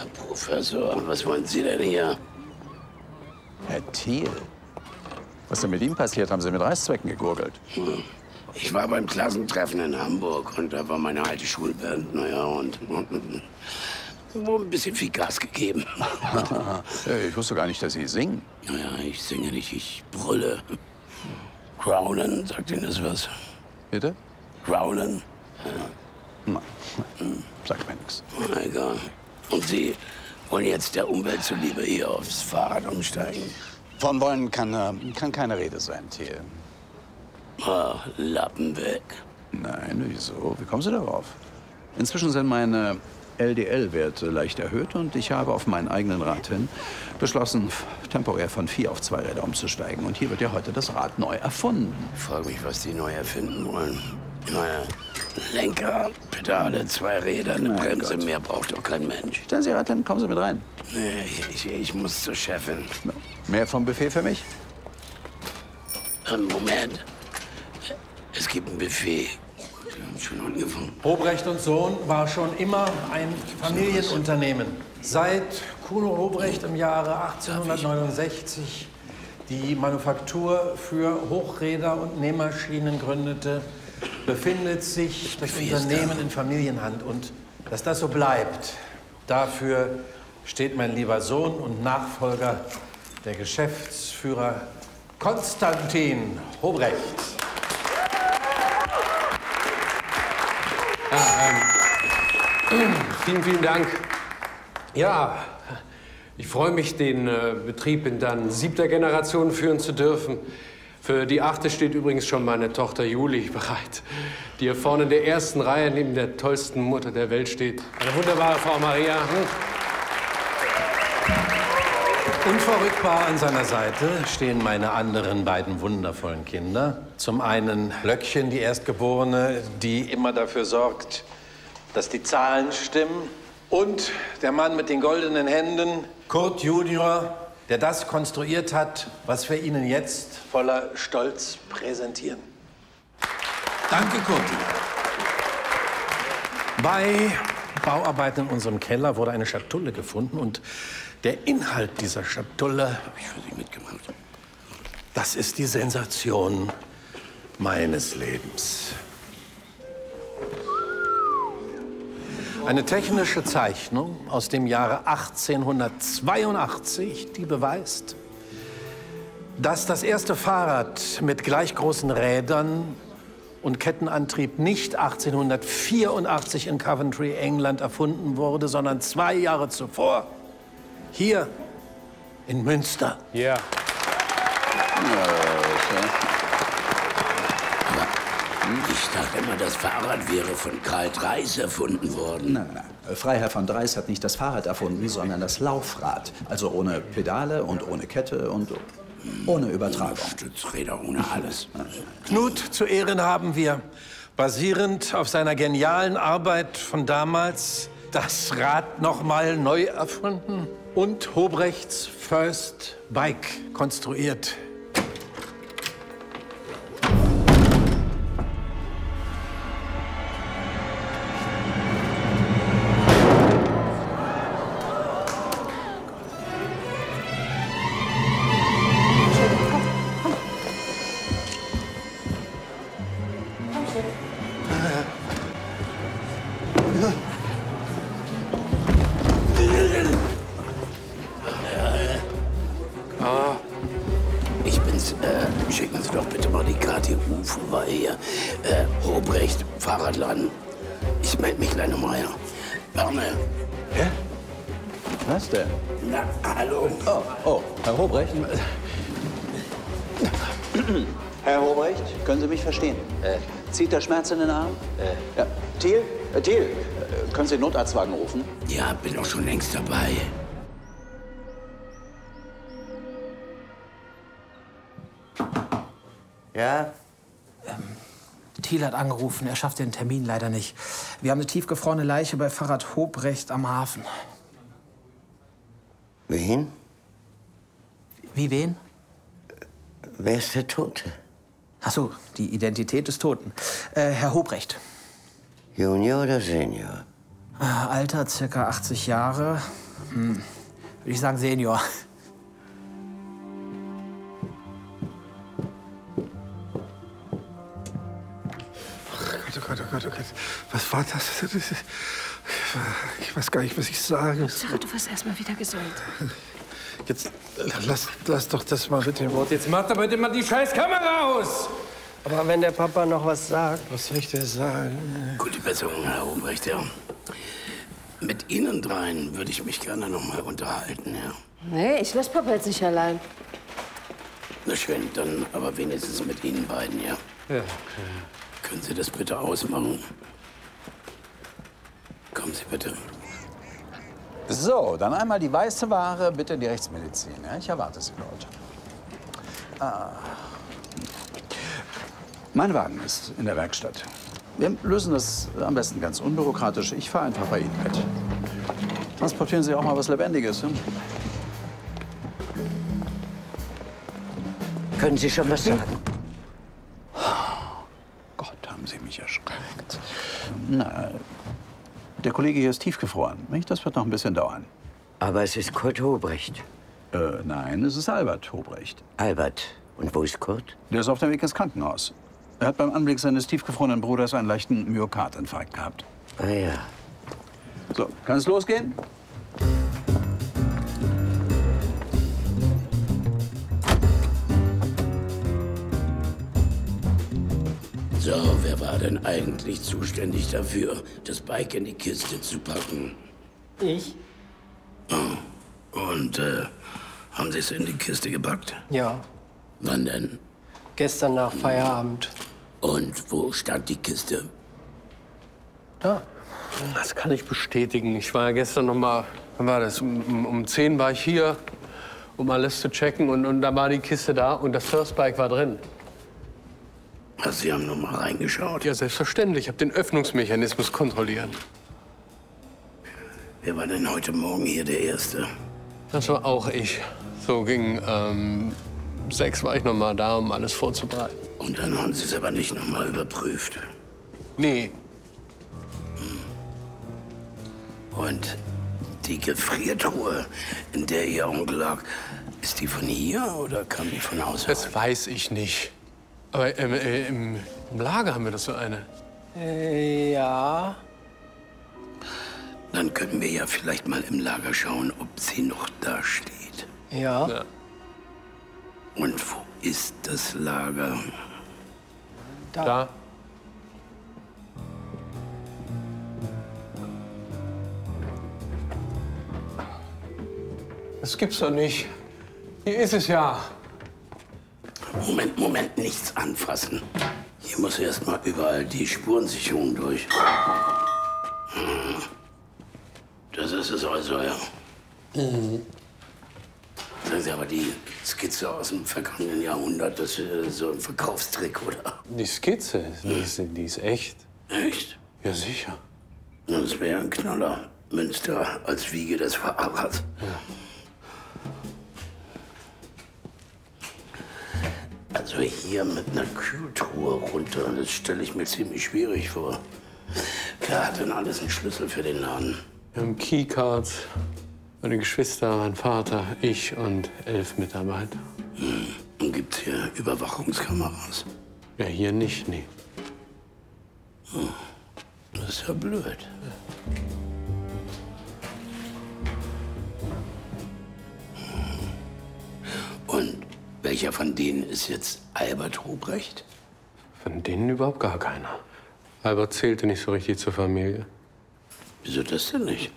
Herr Professor, was wollen Sie denn hier? Herr Thiel? Was ist denn mit ihm passiert? Haben Sie mit Reißzwecken gegurgelt? Ich war beim Klassentreffen in Hamburg und da war meine alte Schulband. Naja, und ein bisschen viel Gas gegeben. Ich wusste gar nicht, dass Sie singen. Naja, ich singe nicht, ich brülle. Growlen, sagt Ihnen das was? Bitte? Growlen? Nein, sagt mir nichts. Na, egal. Und Sie wollen jetzt der Umwelt zuliebe hier aufs Fahrrad umsteigen? Von wollen kann keine Rede sein, Thiel. Ach, Lappen weg. Nein, wieso? Wie kommen Sie darauf? Inzwischen sind meine LDL-Werte leicht erhöht und ich habe auf meinen eigenen Rat hin beschlossen, temporär von 4 auf 2 Räder umzusteigen. Und hier wird ja heute das Rad neu erfunden. Ich frage mich, was die neu erfinden wollen. Naja, Lenker, Pedale, 2 Räder, eine Bremse, mehr braucht doch kein Mensch. Stellen Sie Rad hin, kommen Sie mit rein. Nee, ich muss zur Chefin. Mehr vom Buffet für mich? Moment. Es gibt ein Buffet. Wir haben schon angefangen. Hobrecht und Sohn war schon immer ein Familienunternehmen. Seit Kuno Hobrecht im Jahre 1869 die Manufaktur für Hochräder und Nähmaschinen gründete, befindet sich das Unternehmen in Familienhand. Und dass das so bleibt, dafür steht mein lieber Sohn und Nachfolger, der Geschäftsführer Konstantin Hobrecht. Vielen, vielen Dank. Ja, ich freue mich, den Betrieb in dann 7. Generation führen zu dürfen. Für die 8. steht übrigens schon meine Tochter Juli bereit, die hier vorne in der ersten Reihe neben der tollsten Mutter der Welt steht. Eine wunderbare Frau Maria. Unverrückbar an seiner Seite stehen meine anderen beiden wundervollen Kinder. Zum einen Löckchen, die Erstgeborene, die immer dafür sorgt, dass die Zahlen stimmen. Und der Mann mit den goldenen Händen, Kurt Junior, der das konstruiert hat, was wir Ihnen jetzt voller Stolz präsentieren. Danke, Kurt. Bei Bauarbeiten in unserem Keller wurde eine Schatulle gefunden und der Inhalt dieser Schatulle, habe ich für Sie mitgemacht, das ist die Sensation meines Lebens. Eine technische Zeichnung aus dem Jahre 1882, die beweist, dass das erste Fahrrad mit gleich großen Rädern und Kettenantrieb nicht 1884 in Coventry, England erfunden wurde, sondern 2 Jahre zuvor hier in Münster. Ja. Ich dachte immer, das Fahrrad wäre von Karl Dreis erfunden worden. Nein. Freiherr von Dreis hat nicht das Fahrrad erfunden, sondern das Laufrad. Also ohne Pedale und ohne Kette und ohne Übertragung. Stützräder, ohne alles. Knut zu Ehren haben wir, basierend auf seiner genialen Arbeit von damals, das Rad noch mal neu erfunden und Hobrechts First Bike konstruiert. Ich bin's. Schicken Sie doch bitte mal die KTU vorbei hier. Hobrecht, Fahrradladen. Ich melde mich gleich nochmal her. Berne. Hä? Was denn? Na, hallo. Oh, Herr Hobrecht. Herr Hobrecht, können Sie mich verstehen? Zieht der Schmerz in den Arm? Ja. Thiel? Thiel, können Sie den Notarztwagen rufen? Ja, bin doch schon längst dabei. Ja? Thiel hat angerufen, er schafft den Termin leider nicht. Wir haben eine tiefgefrorene Leiche bei Pfarrer Hobrecht am Hafen. Wen? Wie wen? Wer ist der Tote? Ach so, die Identität des Toten. Herr Hobrecht. Junior oder Senior? Alter, circa 80 Jahre. Würde ich sagen Senior. Oh Gott, oh Gott, oh Gott. Was war das? Ich weiß gar nicht, was ich sage. Sarah, du wirst erst mal wieder gesund. Jetzt lass doch das mal mit dem Wort. Jetzt macht aber bitte mal die scheiß Kamera aus! Aber wenn der Papa noch was sagt. Was soll ich denn sagen? Gute Besserung, Herr Obrecht, ja. Mit Ihnen dreien würde ich mich gerne noch mal unterhalten, ja. Nee, ich lass Papa jetzt nicht allein. Na schön, dann aber wenigstens mit Ihnen beiden, ja. Ja. Können Sie das bitte ausmachen? Kommen Sie bitte. So, dann einmal die weiße Ware, bitte die Rechtsmedizin. Ja, ich erwarte Sie dort. Mein Wagen ist in der Werkstatt. Wir lösen das am besten ganz unbürokratisch. Ich fahre einfach bei Ihnen mit. Transportieren Sie auch mal was Lebendiges. Hm? Können Sie schon was sagen? Gott, haben Sie mich erschreckt. Na, der Kollege hier ist tiefgefroren. Nicht? Das wird noch ein bisschen dauern. Aber es ist Kurt Hobrecht. Nein, es ist Albert Hobrecht. Albert. Und wo ist Kurt? Der ist auf dem Weg ins Krankenhaus. Er hat beim Anblick seines tiefgefrorenen Bruders einen leichten Myokardinfarkt gehabt. Ah ja. So, kann es losgehen? So, wer war denn eigentlich zuständig dafür, das Bike in die Kiste zu packen? Ich? Und haben Sie es in die Kiste gepackt? Ja. Wann denn? Gestern nach Feierabend. Und wo stand die Kiste? Da. Das kann ich bestätigen. Ich war ja gestern noch mal, wann war das? Um 10 war ich hier, um alles zu checken. Und da war die Kiste da und das First Bike war drin. Ach, Sie haben noch mal reingeschaut? Ja, selbstverständlich. Ich habe den Öffnungsmechanismus kontrolliert. Wer war denn heute Morgen hier der Erste? Das war auch ich. So gegen 6 war ich noch mal da, um alles vorzubereiten. Und dann haben Sie es aber nicht noch mal überprüft. Nee. Und die Gefriertruhe, in der Ihr Onkel lag, ist die von hier oder kam die von außerhalb? Das weiß ich nicht. Aber im Lager haben wir das so eine. Ja. Dann können wir ja vielleicht mal im Lager schauen, ob sie noch da steht. Ja. Ja. Und wo ist das Lager? Da. Das gibt's doch nicht. Hier ist es ja. Moment, nichts anfassen. Hier muss erst mal überall die Spurensicherung durch. Das ist es also, ja. Sagen Sie aber, die Skizze aus dem vergangenen Jahrhundert, das ist so ein Verkaufstrick, oder? Die Skizze, die ist echt. Echt? Ja, sicher. Das wäre ein Knaller. Münster als Wiege des Fahrrads. Also hier mit einer Kühltruhe runter, das stelle ich mir ziemlich schwierig vor. Wer hat denn alles einen Schlüssel für den Laden? Wir haben Keycards, meine Geschwister, mein Vater, ich und 11 Mitarbeiter. Und gibt's hier Überwachungskameras? Ja, hier nicht, nee. Das ist ja blöd. Und welcher von denen ist jetzt Albert Hobrecht? Von denen überhaupt gar keiner. Albert zählte nicht so richtig zur Familie. Wieso das denn nicht?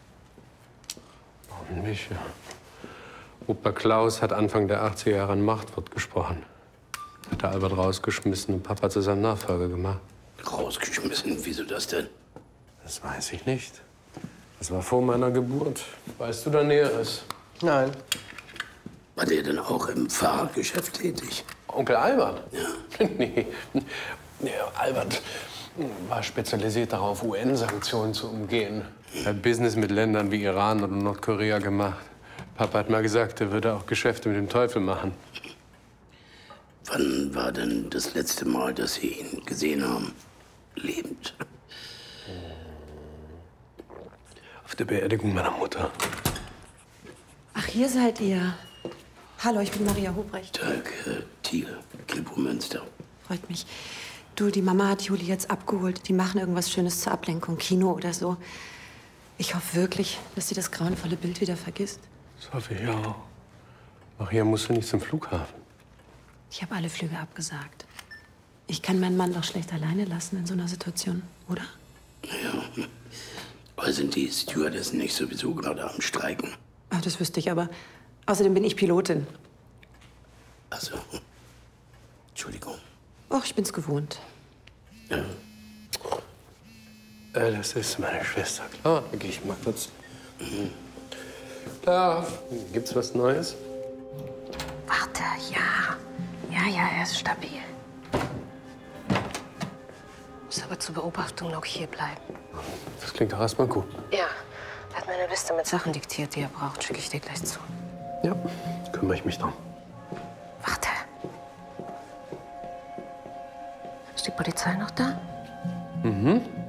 Und mich, ja. Opa Klaus hat Anfang der 80er Jahre ein Machtwort gesprochen. Hat der Albert rausgeschmissen und Papa zu seinem Nachfolger gemacht. Rausgeschmissen? Wieso das denn? Das weiß ich nicht. Das war vor meiner Geburt. Weißt du da Näheres? Nein. War der denn auch im Fahrradgeschäft tätig? Onkel Albert? Ja. Nee. Albert war spezialisiert darauf, UN-Sanktionen zu umgehen. Er hat Business mit Ländern wie Iran oder Nordkorea gemacht. Papa hat mal gesagt, er würde auch Geschäfte mit dem Teufel machen. Wann war denn das letzte Mal, dass Sie ihn gesehen haben? Lebend? Auf der Beerdigung meiner Mutter. hier seid ihr. Hallo, ich bin Maria Hobrecht. Tag, Thiel, Kripo Münster. Freut mich. Du, die Mama hat Juli jetzt abgeholt. Die machen irgendwas Schönes zur Ablenkung, Kino oder so. Ich hoffe wirklich, dass sie das grauenvolle Bild wieder vergisst. Das hoffe ich auch. Maria, musst du nicht zum Flughafen? Ich habe alle Flüge abgesagt. Ich kann meinen Mann doch schlecht alleine lassen in so einer Situation, oder? Ja. Aber sind die Stewardessen nicht sowieso gerade am Streiken? Ach, das wüsste ich aber. Außerdem bin ich Pilotin. Also, Entschuldigung. Och, ich bin's gewohnt. Ja. Das ist meine Schwester, klar. Da gehe ich mal kurz. Da, gibt's was Neues? Warte, ja. Ja, er ist stabil. Muss aber zur Beobachtung noch hier bleiben. Das klingt doch erstmal gut. Ja, er hat mir eine Liste mit Sachen diktiert, die er braucht. Schicke ich dir gleich zu. Ja, kümmere ich mich drum. Warte. Ist die Polizei noch da? Mhm.